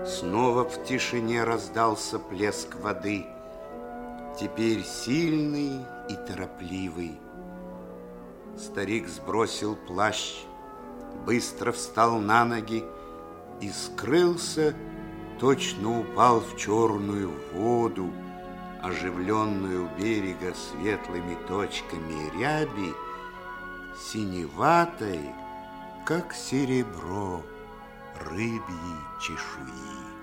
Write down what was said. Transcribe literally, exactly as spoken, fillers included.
Снова в тишине раздался плеск воды, теперь сильный и торопливый. Старик сбросил плащ, быстро встал на ноги и скрылся, точно упал в черную воду, оживленную у берега светлыми точками ряби, синеватой, как серебро рыбьей чешуи.